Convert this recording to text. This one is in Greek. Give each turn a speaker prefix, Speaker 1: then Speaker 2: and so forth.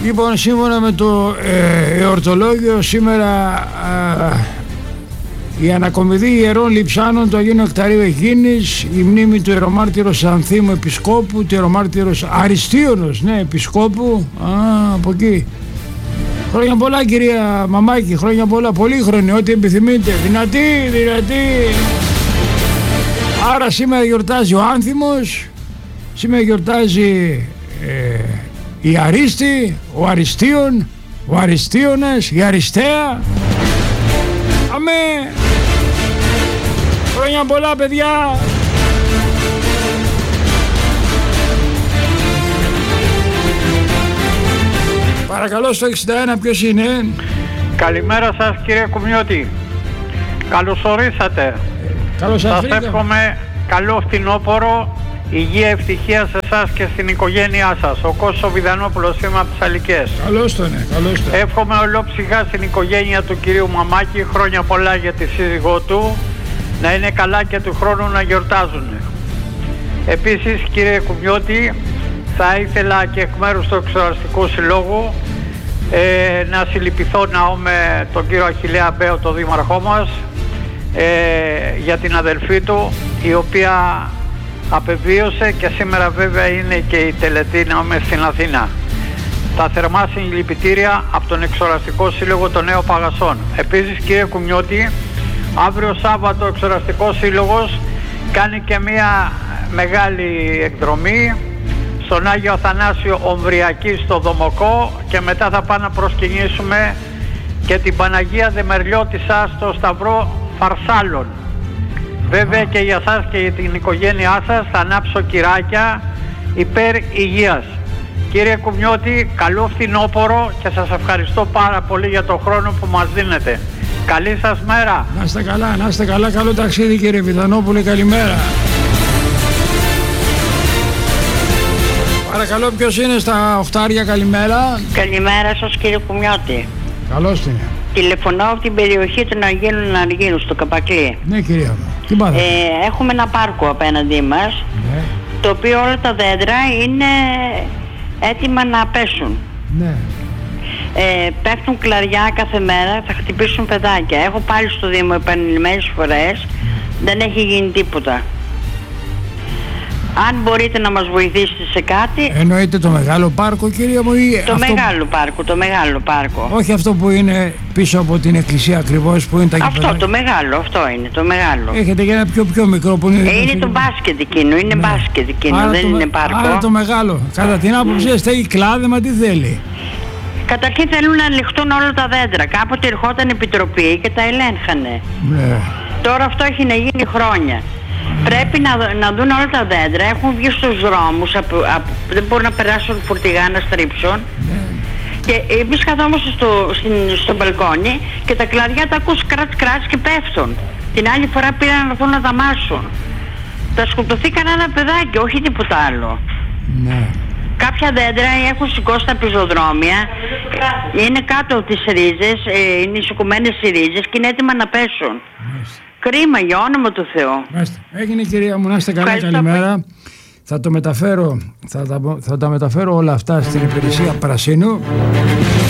Speaker 1: Λοιπόν, σύμφωνα με το εορτολόγιο, σήμερα η ανακομιδή ιερών λειψάνων του Αγίου Νεκταρίου Αιγίνης, η μνήμη του ιερομάρτυρος Ανθίμου Επισκόπου, του ιερομάρτυρος Αριστίωνος, ναι, Επισκόπου, από εκεί. Χρόνια πολλά, κυρία Μαμάκη, χρόνια πολλά, πολύχρονη, ό,τι επιθυμείτε, δυνατή, δυνατή. Άρα σήμερα γιορτάζει ο Άνθιμος, σήμερα γιορτάζει η Αρίστη, ο Αριστίων, ο Αριστίωνας, η Αριστέα. Αμέ! Χρόνια πολλά, παιδιά! Παρακαλώ, στο 61 ποιος είναι?
Speaker 2: Καλημέρα σας, κύριε Κουμιώτη. Καλώς ορίσατε.
Speaker 1: Καλώς
Speaker 2: σας εύχομαι καλό φθινόπωρο, υγεία, ευτυχία σε εσάς και στην οικογένειά σας. Ο Κώστος Βιδανόπουλος, είμαι από τις Αλικές.
Speaker 1: Καλώς τον, καλώς τον.
Speaker 2: Εύχομαι ολόψυχα στην οικογένεια του κυρίου Μαμάκη, χρόνια πολλά για τη σύζυγό του, να είναι καλά και του χρόνου να γιορτάζουν. Επίσης, κύριε Κουμιώτη, θα ήθελα και εκ μέρους του Εξοραστικού Συλλόγου να συλληπιθώ με τον κύριο Αχιλλέα Μπέο, τον δήμαρχό μας, για την αδελφή του, η οποία απεβίωσε και σήμερα βέβαια είναι και η τελετή στην Αθήνα. Τα θερμά συλληπιτήρια από τον Εξοραστικό Σύλλογο των Νέων Παγασών. Επίσης, κύριε Κουμιώτη, αύριο Σάββατο ο Εξοραστικός Σύλλογος κάνει και μια μεγάλη εκδρομή στον Άγιο Αθανάσιο Ομβριακή στο Δομοκό, και μετά θα πάμε να προσκυνήσουμε και την Παναγία Δεμερλιώτισσα στο Σταυρό Φαρσάλων. Βέβαια και για σας και για την οικογένειά σας θα ανάψω κυράκια υπέρ υγείας. Κύριε Κουμιώτη, καλό φθινόπωρο και σας ευχαριστώ πάρα πολύ για τον χρόνο που μας δίνετε. Καλή σας μέρα.
Speaker 1: Να είστε καλά, να είστε καλά. Καλό ταξίδι, κύριε Βιδανόπουλε, καλημέρα. Παρακαλώ, ποιος είναι στα οχτάρια, καλημέρα.
Speaker 3: Καλημέρα σας, κύριε Κουμιώτη.
Speaker 1: Καλώς την.
Speaker 3: Τηλεφωνώ από την περιοχή των Αγγέλων Αργύρου, στο Καπακλή.
Speaker 1: Ναι, κυρία μου. Τι πάτε?
Speaker 3: Έχουμε ένα πάρκο απέναντί μας,
Speaker 1: ναι,
Speaker 3: το οποίο όλα τα δέντρα είναι έτοιμα να πέσουν.
Speaker 1: Ναι.
Speaker 3: Πέφτουν κλαριά κάθε μέρα, θα χτυπήσουν παιδάκια. Έχω πάρει στο Δήμο επανειλημμένες φορές, δεν έχει γίνει τίποτα. Αν μπορείτε να μας βοηθήσετε σε κάτι.
Speaker 1: Εννοείται το μεγάλο πάρκο, κυρία μου, ή
Speaker 3: το
Speaker 1: αυτό...
Speaker 3: μεγάλο πάρκο.
Speaker 1: Όχι αυτό που είναι πίσω από την εκκλησία ακριβώς, που είναι τα γηπεδάκια.
Speaker 3: Αυτό, το μεγάλο, αυτό είναι, το μεγάλο.
Speaker 1: Έχετε και ένα πιο μικρό που είναι...
Speaker 3: Είναι το μπάσκετ εκείνο, είναι μπάσκετ εκείνο,
Speaker 1: άρα
Speaker 3: δεν είναι πάρκο.
Speaker 1: Άρα το μεγάλο. Κατά την άποψη σας θέλει κλάδεμα, τι θέλει?
Speaker 3: Καταρχήν θέλουν να ανοιχτούν όλα τα δέντρα. Κάποτε ερχόταν επιτροπή και τα ελέγχανε.
Speaker 1: Ναι.
Speaker 3: Τώρα αυτό έχει να γίνει χρόνια. Πρέπει να δουν όλα τα δέντρα. Έχουν βγει στους δρόμους, δεν μπορούν να περάσουν φορτηγά, να στρίψουν.
Speaker 1: Ναι.
Speaker 3: Και εμείς καθόμαστε στο μπαλκόνι και τα κλαδιά τα ακούς κράτς και πέφτουν. Την άλλη φορά πήραν να έρθουν να δαμάσουν. Θα σκοτωθεί κανένα παιδάκι, όχι τίποτα άλλο.
Speaker 1: Ναι.
Speaker 3: Κάποια δέντρα έχουν σηκώσει τα πεζοδρόμια, είναι κάτω από τις ρίζες, είναι σηκωμένες οι ρίζες και είναι έτοιμα να πέσουν. Μάλιστα. Κρίμα, για όνομα του Θεού.
Speaker 1: Μάλιστα. Έγινε, κυρία μου, να είστε καλά, καλημέρα. Θα το μεταφέρω, θα τα μεταφέρω όλα αυτά στην υπηρεσία Πρασίνου.